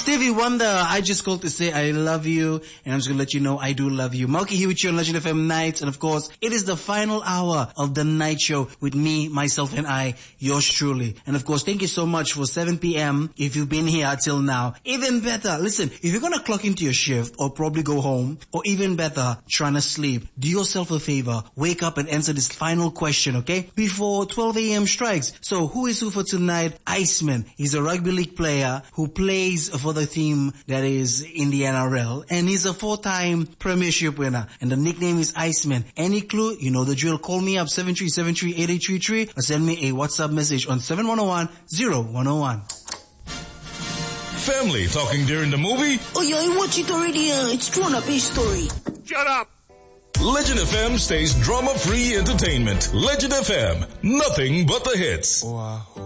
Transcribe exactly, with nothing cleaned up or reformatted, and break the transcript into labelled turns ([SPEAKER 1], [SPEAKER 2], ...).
[SPEAKER 1] Stevie Wonder, I just called to say I love you, and I'm just gonna let you know I do love you. Malky here with you on Legend F M Nights, and of course, it is the final hour of the night show with me, myself, and I, yours truly. And of course, thank you so much for seven p.m. if you've been here till now. Even better, listen, if you're gonna clock into your shift, or probably go home, or even better, trying to sleep, do yourself a favor, wake up and answer this final question, okay? Before twelve a.m. strikes. So, who is who for tonight? Iceman. He's a rugby league player who plays for the team that is in the N R L, and he's a four-time premiership winner, and the nickname is Iceman. Any clue? You know the drill. Call me up seven three seven three eight eight three three or send me a WhatsApp message on seven one zero one zero one zero one.
[SPEAKER 2] Family talking during the movie?
[SPEAKER 3] Oh yeah, I watched it already. Uh, it's drawn up a story.
[SPEAKER 2] Shut up! Legend F M stays drama-free entertainment. Legend F M, nothing but the hits.
[SPEAKER 4] Wow.